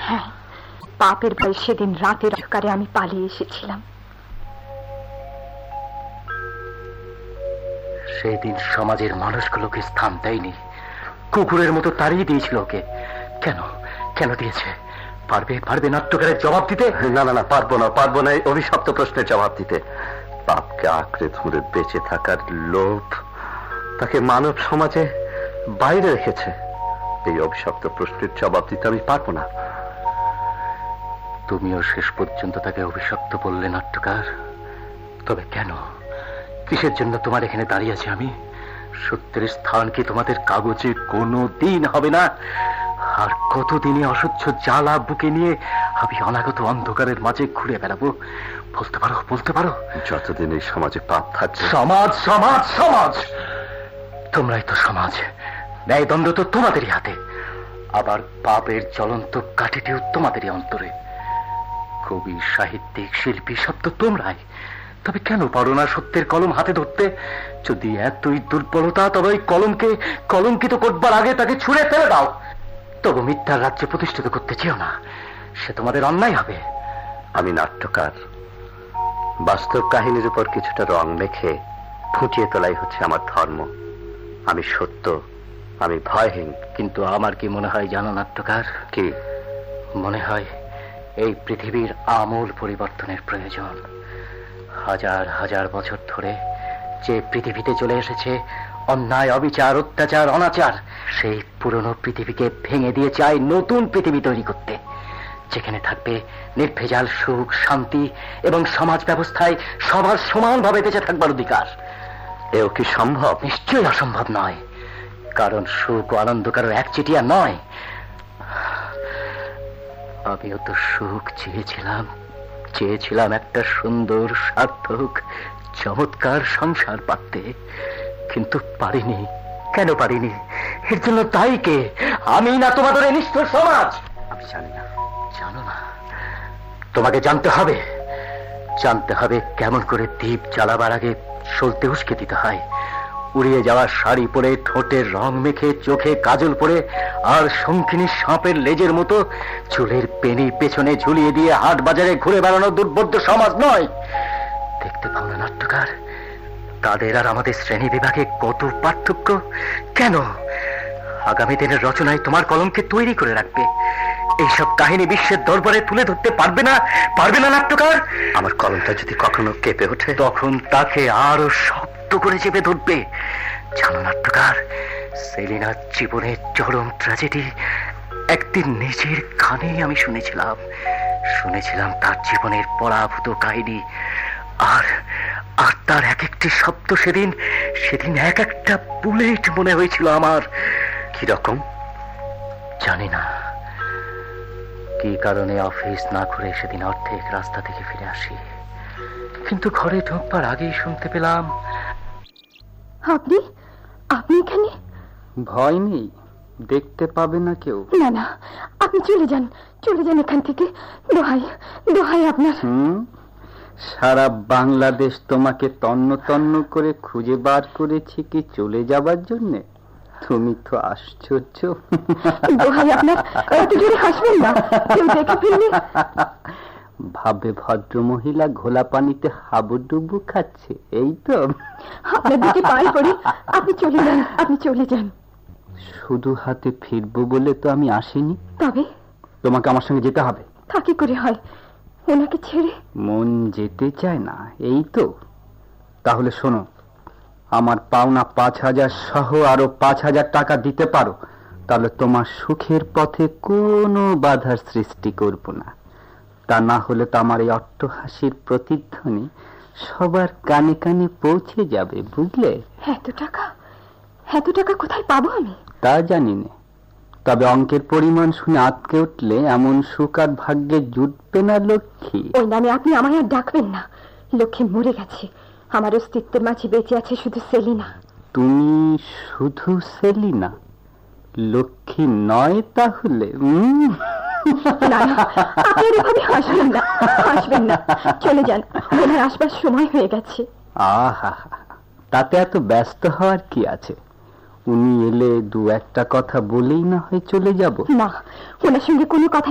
হ্যাঁ, পাপের ভয়ে সেদিন রাতের অন্ধকারে আমি পালিয়ে এসেছিলাম। সেদিন সমাজের মানুষগুলোকে স্থান দেয়নি, কুকুরের মতো তাড়িয়ে দিয়েছিল ওকে। কেন কেন দিয়েছে? পারবে পারবে নাট্যকারের জবাব দিতে? না না না, পারবো না এই অভিশপ্ত প্রশ্নের জবাব দিতে। পাপকে আঁকড়ে ধরে বেঁচে থাকার লোভ তাকে মানব সমাজে বাইরে রেখেছে। এই অভিশপ্ত প্রশ্নের জবাব দিতে আমি পারবো না। তুমিও শেষ পর্যন্ত তাকে অভিশপ্ত বললে নাট্যকার। তবে কেন, কিসের জন্য তোমার এখানে দাঁড়িয়ে আছি আমি? সত্যের স্থান কি তোমাদের কাগজে কোনো দিন হবে না? আর কতদিনে অসহ্য জ্বালা বুকে নিয়ে আমি অনাগত অন্ধকারের মাঝে ঘুরে বেড়াবো? বলতে পারো বলতে পারো? যতদিন এই সমাজে পাপ থাকছে। সমাজ সমাজ সমাজ, তোমরাই তো সমাজ। ন্যায়দণ্ড তো তোমাদেরই হাতে, আবার পাপের জ্বলন্ত কাঠিটিও তোমাদেরই অন্তরে। কবি, সাহিত্যিক, শিল্পী সব তো তোমরাই। তবে কেন পারো না সত্যের কলম হাতে ধরতে? যদি এতই দুর্বলতা, তবে ওই কলমকে কলঙ্কিত করবার আগে তাকে ছুঁড়ে ফেলে দাও। তবু মিথ্যার রাজ্যে প্রতিষ্ঠিত করতে চেও না, সে তোমাদের অন্যায় হবে। আমি নাট্যকার, বাস্তব কাহিনীর উপর কিছুটা রং মেখে ফুটিয়ে তোলাই হচ্ছে আমার ধর্ম। আমি সত্য, আমি ভয়হীন। কিন্তু আমার কি মনে হয় জানো নাট্যকার? কি মনে হয় এই পৃথিবীর আমূল পরিবর্তনের প্রয়োজন। হাজার হাজার বছর ধরে যে পৃথিবীতে চলে এসেছে অন্যায়, অবিচার, অত্যাচার, অনাচার, সেই পুরনো পৃথিবীকে ভেঙে দিয়ে চাই নতুন পৃথিবী তৈরি করতে, যেখানে থাকবে নির্ভেজাল সুখ, শান্তি এবং সমাজ ব্যবস্থায় সবার সমানভাবে বেঁচে থাকবার অধিকার। এও কি সম্ভব? নিশ্চয়ই অসম্ভব নয়, কারণ সুখ ও আনন্দ কারো একচেটিয়া নয়। আমিও তো সুখ চেয়েছিলাম একটা সুন্দর, সার্থক, চমৎকার সংসার পাততে, কিন্তু পারিনি। কেন পারিনি? এর জন্য দায়ী কে? আমি না তোমাদের এই নিষ্ঠুর সমাজ? আমি জানি না। জানো না? তোমাকে জানতে হবে। কেমন করে দ্বীপ জ্বালাবার আগে সলতে উস্কে দিতে হয়। উড়িয়ে যাওয়া শাড়ি পরে, ঠোঁটের রং মেখে, চোখে কাজল পরে, আর শঙ্খিনী সাপের লেজের মতো চুলের পেনি পেছনে ঝুলিয়ে দিয়ে হাট বাজারে ঘুরে বেড়ানো দুর্বোধ্য সমাজ নয়। দেখতে পাও না নাট্যকার, তাদের আর আমাদের শ্রেণী বিভাগে কত পার্থক্য? কেন? আগামী দিনের রচনায় তোমার কলমকে তৈরি করে রাখবে। এইসব কাহিনী বিশ্বের দরবারে তুলে ধরতে পারবে না নাট্যকার? আমার কলমটা যদি কখনো কেঁপে ওঠে, তখন তাকে আরো শক্ত করে চেপে ধরবে। জানো নাট্যকার, সেলিনার জীবনের চরম ট্র্যাজেডি একদিন নিজের কানে আমি শুনেছিলাম তার জীবনের পরাভূত কাহিনী। আর তার এক একটি শব্দ সেদিন এক একটা বুলেট মনে হয়েছিল আমার। কি রকম জানি না কি কারণে অফিস না করে সেদিন অর্ধেক রাস্তা থেকে ফিরে আসি, কিন্তু ঘরে ঢোকবার আগেই শুনতে পেলাম, আপনি এখানে? ভয় নেই, দেখতে পাবে না কেউ। না না, আপনি চলে যান এখান থেকে। দোহাই আপনার। সারা বাংলাদেশ তোমাকে তন্ন তন্ন করে খুঁজে বার করেছি কি চলে যাবার জন্যে? তুমি তো আশ্চর্য। দোহাই আপনার, এত জোরে হাসবেন না, কেউ দেখে ফেললে। ভাবে ভদ্র মহিলা ঘোলা পানিতে হাবুডুবু খাচ্ছে, এই তো। আপনার দিকে পায়ে পড়ি, আপনি চলে যান। শুধু হাতে ফিরবো বলে তো আমি আসিনি। তবে তোমাকে আমার সঙ্গে যেতে হবে। তা কি করে হয়? ওনাকে ছেড়ে মন যেতে চায় না, এই তো। তাহলে শোনো, আমার পাওনা 5,000 সহ আরো 5,000 টাকা দিতে পারো, তাহলে তোমার সুখের পথে কোনো বাধার সৃষ্টি করব না। তা না হলে তো আমার এই অট্টহাসির প্রতিধ্বনি সবার কানে কানে পৌঁছে যাবে, বুঝলে? এত টাকা কোথায় পাবো আমি? তা জানি না, তবে অঙ্কের পরিমাণ শুনে আটকে উঠলে এমন সুখ আর ভাগ্যে জুটবে না লক্ষ্মী। ওই নামে আপনি আমায় আর ডাকবেন না। লক্ষ্মী মরে গেছে, আমার অস্তিত্বের মাঝে বেঁচে আছে শুধু সেলিনা। তুমি শুধু সেলিনা, লক্ষ্মী নয় তাহলে? না, আপনি এভাবে হাসবেন না। চলে যান, ওনার আসবার সময় হয়ে গেছে। আহা, তাতে এত ব্যস্ত হওয়ার কি আছে? উনি এলে দু একটা কথা বলেই না হয় চলে যাব। না, ওনার সঙ্গে কোনো কথা